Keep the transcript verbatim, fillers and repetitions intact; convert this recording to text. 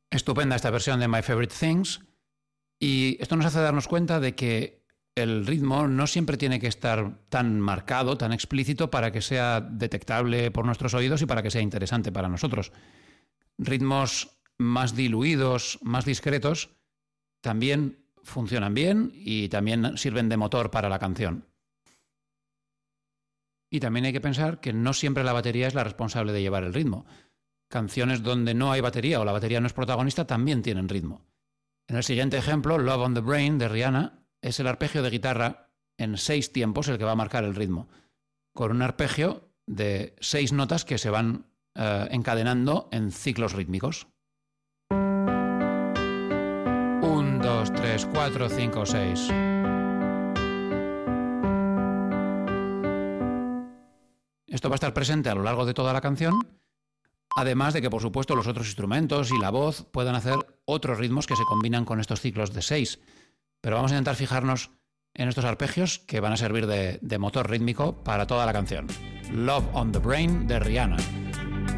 Estupenda esta versión de My Favorite Things, y esto nos hace darnos cuenta de que el ritmo no siempre tiene que estar tan marcado, tan explícito para que sea detectable por nuestros oídos y para que sea interesante para nosotros. Ritmos más diluidos, más discretos, también funcionan bien y también sirven de motor para la canción. Y también hay que pensar que no siempre la batería es la responsable de llevar el ritmo. Canciones donde no hay batería o la batería no es protagonista también tienen ritmo. En el siguiente ejemplo, Love on the Brain de Rihanna, es el arpegio de guitarra en seis tiempos el que va a marcar el ritmo, con un arpegio de seis notas que se van eh, encadenando en ciclos rítmicos. Un, dos, tres, cuatro, cinco, seis. Esto va a estar presente a lo largo de toda la canción, además de que, por supuesto, los otros instrumentos y la voz puedan hacer otros ritmos que se combinan con estos ciclos de seis. Pero vamos a intentar fijarnos en estos arpegios que van a servir de, de motor rítmico para toda la canción. Love on the Brain de Rihanna.